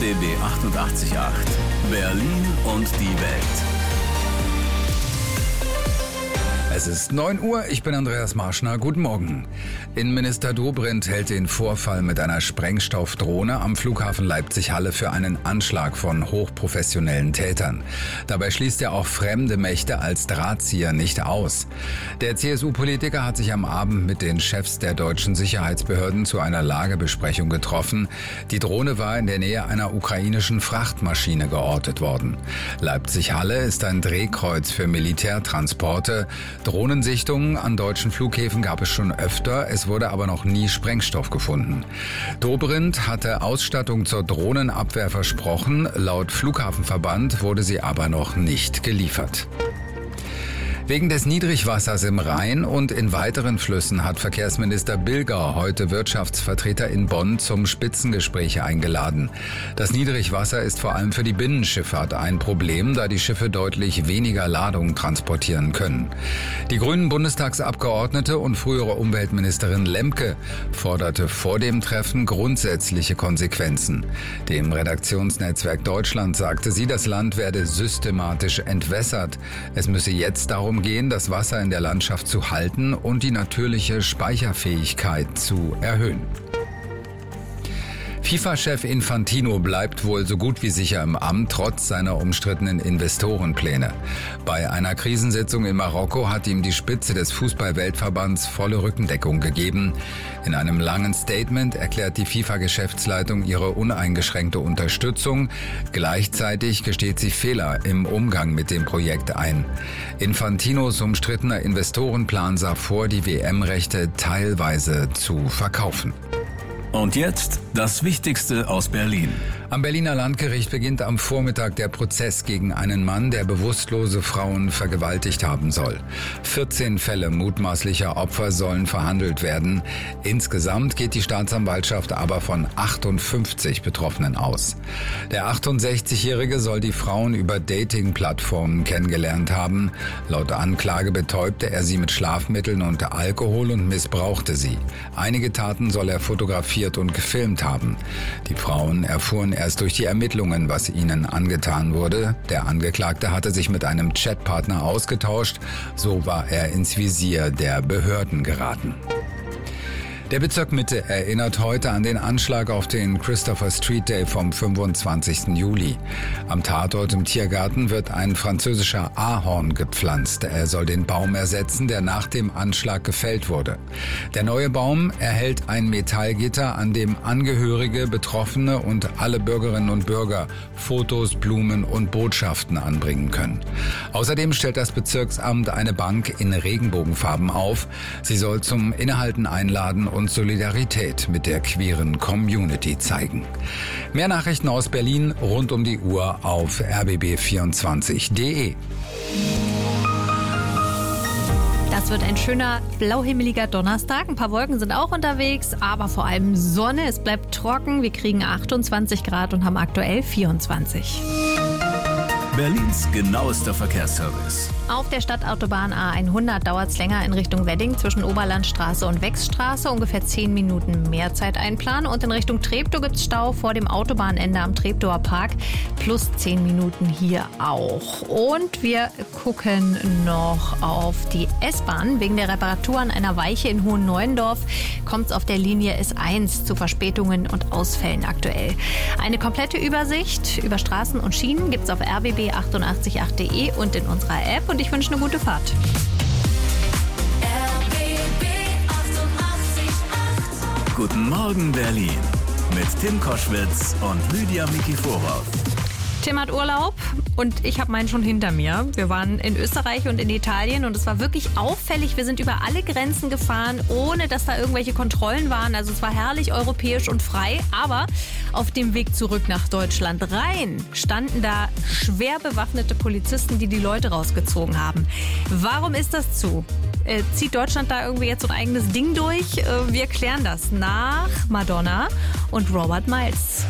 RBB 88.8 Berlin und die Welt. Es ist 9 Uhr, ich bin Andreas Marschner, guten Morgen. Innenminister Dobrindt hält den Vorfall mit einer Sprengstoffdrohne am Flughafen Leipzig-Halle für einen Anschlag von hochprofessionellen Tätern. Dabei schließt er auch fremde Mächte als Drahtzieher nicht aus. Der CSU-Politiker hat sich am Abend mit den Chefs der deutschen Sicherheitsbehörden zu einer Lagebesprechung getroffen. Die Drohne war in der Nähe einer ukrainischen Frachtmaschine geortet worden. Leipzig-Halle ist ein Drehkreuz für Militärtransporte. Drohnensichtungen an deutschen Flughäfen gab es schon öfter, es wurde aber noch nie Sprengstoff gefunden. Dobrindt hatte Ausstattung zur Drohnenabwehr versprochen, laut Flughafenverband wurde sie aber noch nicht geliefert. Wegen des Niedrigwassers im Rhein und in weiteren Flüssen hat Verkehrsminister Bilger heute Wirtschaftsvertreter in Bonn zum Spitzengespräch eingeladen. Das Niedrigwasser ist vor allem für die Binnenschifffahrt ein Problem, da die Schiffe deutlich weniger Ladung transportieren können. Die grünen Bundestagsabgeordnete und frühere Umweltministerin Lemke forderte vor dem Treffen grundsätzliche Konsequenzen. Dem Redaktionsnetzwerk Deutschland sagte sie, das Land werde systematisch entwässert. Es müsse jetzt darum gehen, das Wasser in der Landschaft zu halten und die natürliche Speicherfähigkeit zu erhöhen. FIFA-Chef Infantino bleibt wohl so gut wie sicher im Amt, trotz seiner umstrittenen Investorenpläne. Bei einer Krisensitzung in Marokko hat ihm die Spitze des Fußball-Weltverbands volle Rückendeckung gegeben. In einem langen Statement erklärt die FIFA-Geschäftsleitung ihre uneingeschränkte Unterstützung. Gleichzeitig gesteht sie Fehler im Umgang mit dem Projekt ein. Infantinos umstrittener Investorenplan sah vor, die WM-Rechte teilweise zu verkaufen. Und jetzt das Wichtigste aus Berlin. Am Berliner Landgericht beginnt am Vormittag der Prozess gegen einen Mann, der bewusstlose Frauen vergewaltigt haben soll. 14 Fälle mutmaßlicher Opfer sollen verhandelt werden. Insgesamt geht die Staatsanwaltschaft aber von 58 Betroffenen aus. Der 68-Jährige soll die Frauen über Dating-Plattformen kennengelernt haben. Laut Anklage betäubte er sie mit Schlafmitteln und Alkohol und missbrauchte sie. Einige Taten soll er fotografiert und gefilmt haben. Die Frauen erfuhren erst durch die Ermittlungen, was ihnen angetan wurde. Der Angeklagte hatte sich mit einem Chatpartner ausgetauscht. So war er ins Visier der Behörden geraten. Der Bezirk Mitte erinnert heute an den Anschlag auf den Christopher Street Day vom 25. Juli. Am Tatort im Tiergarten wird ein französischer Ahorn gepflanzt. Er soll den Baum ersetzen, der nach dem Anschlag gefällt wurde. Der neue Baum erhält ein Metallgitter, an dem Angehörige, Betroffene und alle Bürgerinnen und Bürger Fotos, Blumen und Botschaften anbringen können. Außerdem stellt das Bezirksamt eine Bank in Regenbogenfarben auf. Sie soll zum Innehalten einladen und Solidarität mit der queeren Community zeigen. Mehr Nachrichten aus Berlin rund um die Uhr auf rbb24.de. Das wird ein schöner blauhimmeliger Donnerstag. Ein paar Wolken sind auch unterwegs, aber vor allem Sonne. Es bleibt trocken. Wir kriegen 28 Grad und haben aktuell 24. Berlins genauester Verkehrsservice. Auf der Stadtautobahn A100 dauert es länger in Richtung Wedding zwischen Oberlandstraße und Wechsstraße. Ungefähr 10 Minuten mehr Zeit einplanen. Und in Richtung Treptow gibt es Stau vor dem Autobahnende am Treptower Park. Plus 10 Minuten hier auch. Und wir gucken noch auf die S-Bahn. Wegen der Reparatur an einer Weiche in Hohenneuendorf kommt es auf der Linie S1 zu Verspätungen und Ausfällen aktuell. Eine komplette Übersicht über Straßen und Schienen gibt es auf rbb888.de und in unserer App. Und ich wünsche eine gute Fahrt. RBB 88.8 Guten Morgen Berlin mit Tim Koschwitz und Lydia Mikiforov. Tim hat Urlaub und ich habe meinen schon hinter mir. Wir waren in Österreich und in Italien und es war wirklich auffällig. Wir sind über alle Grenzen gefahren, ohne dass da irgendwelche Kontrollen waren. Also es war herrlich europäisch und frei. Aber auf dem Weg zurück nach Deutschland rein standen da schwer bewaffnete Polizisten, die Leute rausgezogen haben. Warum ist das so? Zieht Deutschland da irgendwie jetzt so ein eigenes Ding durch? Wir klären das nach Madonna und Robert Miles.